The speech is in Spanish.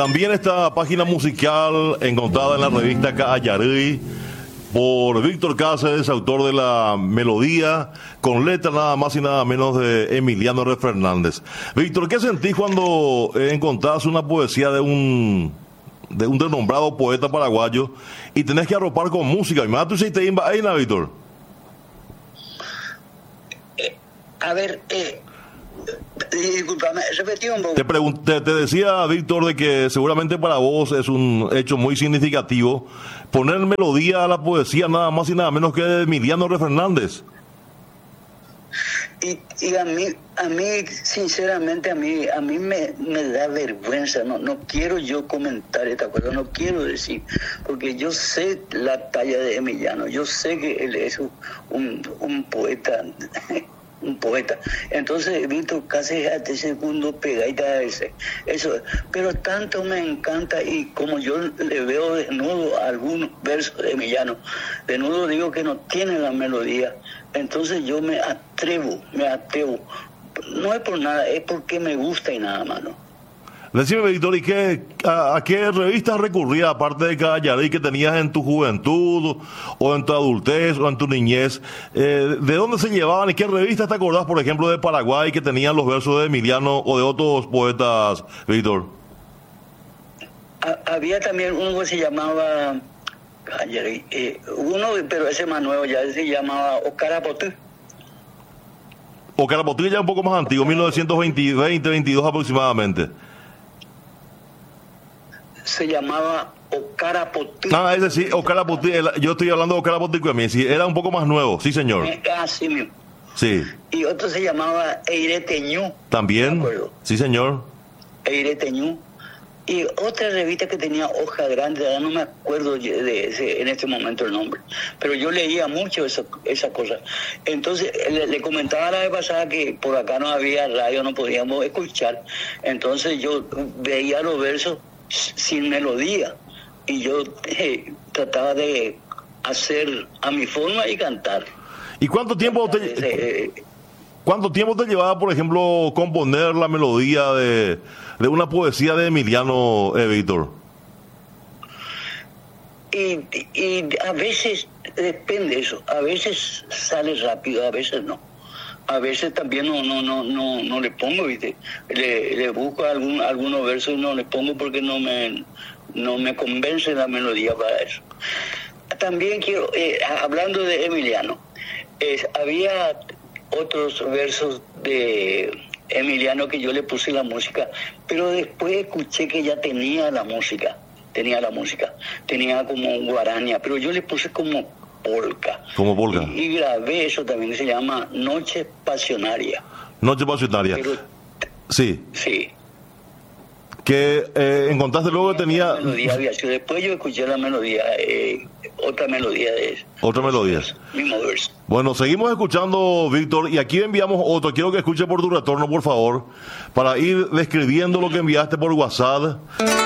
También esta página musical encontrada en la revista Caayarí por Víctor Cáceres, autor de la melodía, con letra nada más y nada menos de Emiliano R. Fernández. Víctor, ¿qué sentís cuando encontrás una poesía de un renombrado poeta paraguayo y tenés que arropar con música? ¿Me tú te imba ahí, Víctor? Disculpame, repetí un poco. Te decía, Víctor, de que seguramente para vos es un hecho muy significativo poner melodía a la poesía nada más y nada menos que de Emiliano R. Fernández. Y a mí sinceramente, a mí me da vergüenza, no quiero yo comentar esta cosa, no quiero decir, porque yo sé la talla de Emiliano, yo sé que él es un poeta, un poeta. Entonces, Víctor Cáceres hasta ese segundo pegadita a ese. Eso, pero tanto me encanta, y como yo le veo desnudo a algunos versos de Emiliano, desnudo digo que no tiene la melodía. Entonces yo me atrevo. No es por nada, es porque me gusta y nada más, ¿no? Decime, Víctor, ¿y a qué revistas recurrías, aparte de Caayarí, que tenías en tu juventud, o en tu adultez, o en tu niñez? ¿De dónde se llevaban y qué revistas te acordás, por ejemplo, de Paraguay, que tenían los versos de Emiliano o de otros poetas, Víctor? Había también uno que se llamaba Caayarí, uno, pero ese más nuevo, ya se llamaba Ocarapotú. Ocarapotú ya un poco más antiguo, 1920-22 aproximadamente. Se llamaba Ocarapotú. Ah, es decir, Ocarapotú, yo estoy hablando de Ocarapotú, sí, era un poco más nuevo, sí, señor. Así mismo. Sí. Y otro se llamaba Eireteñú. También, sí, señor. Eireteñú. Y otra revista que tenía hoja grande, no me acuerdo en este momento el nombre, pero yo leía mucho esa cosa. Entonces le comentaba la vez pasada que por acá no había radio, no podíamos escuchar. Entonces yo veía los versos sin melodía y yo trataba de hacer a mi forma y cantar. ¿Y cuánto tiempo te llevaba, por ejemplo, componer la melodía de una poesía de Emiliano, Víctor? Y a veces depende eso, a veces sale rápido, a veces no. A veces también no le pongo, ¿viste? Le busco algunos versos y no le pongo porque no me convence la melodía para eso. También quiero, hablando de Emiliano, había otros versos de Emiliano que yo le puse la música, pero después escuché que ya tenía como guaraña, pero yo le puse como polka. Como polka. Y grabé eso también, que se llama Noche Pasionaria. Noche Pasionaria. Pero, sí. Sí. Que encontraste luego que tenía... Melodía había sido. Después yo escuché la melodía, otra melodía de eso. Otra melodía. Mismo verso. Bueno, seguimos escuchando, Víctor, y aquí enviamos otro. Quiero que escuche por tu retorno, por favor, para ir describiendo lo que enviaste por WhatsApp.